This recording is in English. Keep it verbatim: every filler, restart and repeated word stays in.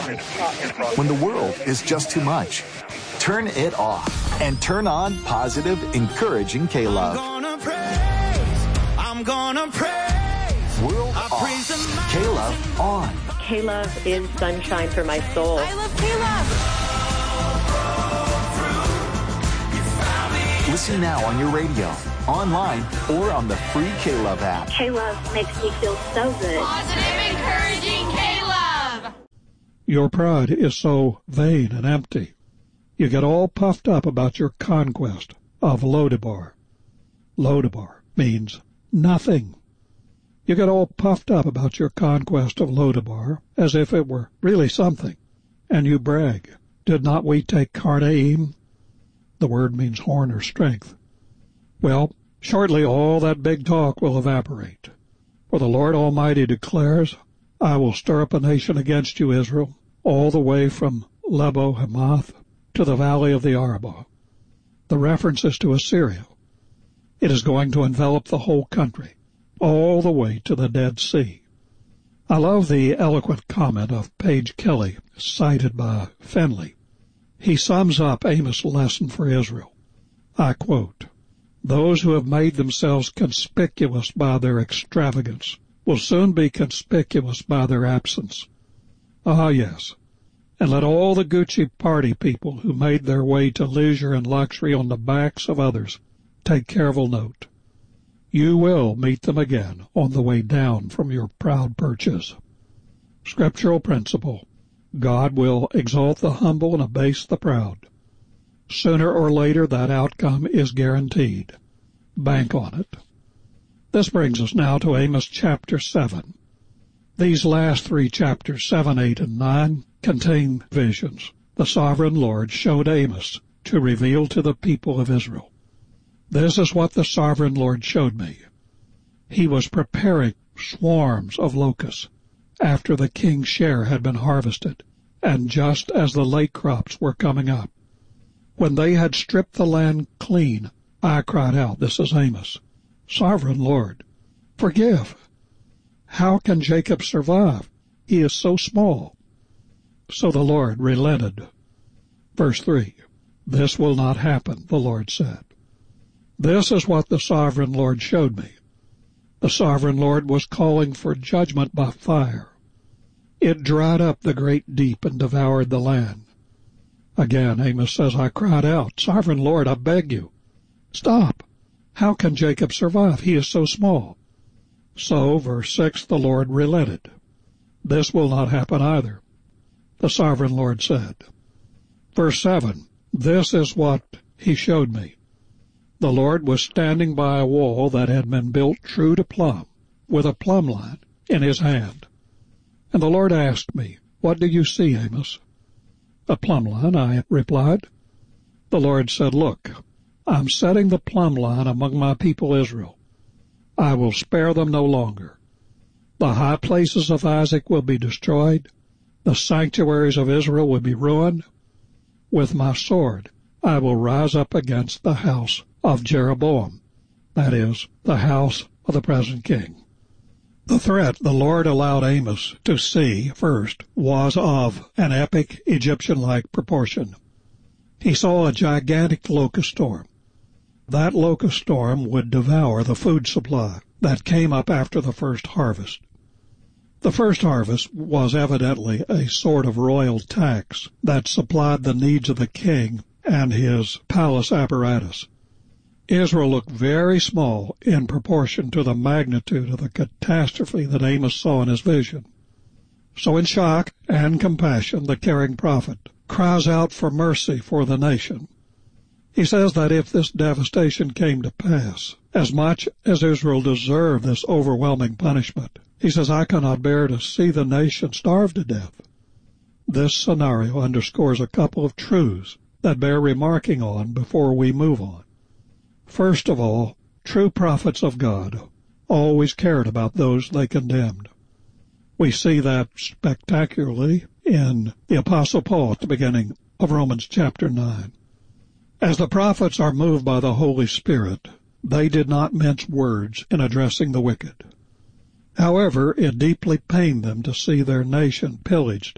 When the world is just too much, turn it off and turn on positive, encouraging K-Love. I'm gonna praise, I'm gonna praise. World I off, K-Love on. K-Love is sunshine for my soul. I love K-Love. Listen now on your radio, online, or on the free K-Love app. K-Love makes me feel so good. Positive, encouraging K-Love. Your pride is so vain and empty. You get all puffed up about your conquest of Lodabar. Lodabar means nothing. You get all puffed up about your conquest of Lodabar as if it were really something, and you brag, "Did not we take Karnaim?" The word means horn or strength. Well, shortly all that big talk will evaporate. For the Lord Almighty declares, "I will stir up a nation against you, Israel, all the way from Lebo Hamath to the valley of the Arabah." The reference is to Assyria. It is going to envelop the whole country, all the way to the Dead Sea. I love the eloquent comment of Paige Kelly, cited by Finley. He sums up Amos' lesson for Israel. I quote, "Those who have made themselves conspicuous by their extravagance will soon be conspicuous by their absence." Ah, yes, and let all the Gucci party people who made their way to leisure and luxury on the backs of others take careful note. You will meet them again on the way down from your proud perches. Scriptural principle: God will exalt the humble and abase the proud. Sooner or later that outcome is guaranteed. Bank on it. This brings us now to Amos chapter seven. These last three chapters, seven, eight, and nine, contain visions the sovereign Lord showed Amos to reveal to the people of Israel. This is what the sovereign Lord showed me. He was preparing swarms of locusts after the king's share had been harvested, and just as the late crops were coming up. When they had stripped the land clean, I cried out, this is Amos, "Sovereign Lord, forgive. How can Jacob survive? He is so small." So the Lord relented. Verse three, "This will not happen," the Lord said. This is what the sovereign Lord showed me. The sovereign Lord was calling for judgment by fire. It dried up the great deep and devoured the land. Again, Amos says, I cried out, "Sovereign Lord, I beg you, stop. How can Jacob survive? He is so small." So, verse six, the Lord relented. This will not happen either, the sovereign Lord said. Verse seven, this is what he showed me. The Lord was standing by a wall that had been built true to plumb, with a plumb line in his hand. And the Lord asked me, "What do you see, Amos?" "A plumb line," I replied. The Lord said, "Look, I'm setting the plumb line among my people Israel. I will spare them no longer. The high places of Isaac will be destroyed. The sanctuaries of Israel will be ruined. With my sword I will rise up against the house of Jeroboam," that is, the house of the present king. The threat the Lord allowed Amos to see first was of an epic Egyptian-like proportion. He saw a gigantic locust storm. That locust storm would devour the food supply that came up after the first harvest. The first harvest was evidently a sort of royal tax that supplied the needs of the king and his palace apparatus. Israel looked very small in proportion to the magnitude of the catastrophe that Amos saw in his vision. So in shock and compassion, the caring prophet cries out for mercy for the nation. He says that if this devastation came to pass, as much as Israel deserved this overwhelming punishment, he says, I cannot bear to see the nation starve to death. This scenario underscores a couple of truths that bear remarking on before we move on. First of all, true prophets of God always cared about those they condemned. We see that spectacularly in the Apostle Paul at the beginning of Romans chapter nine. As the prophets are moved by the Holy Spirit, they did not mince words in addressing the wicked. However, it deeply pained them to see their nation pillaged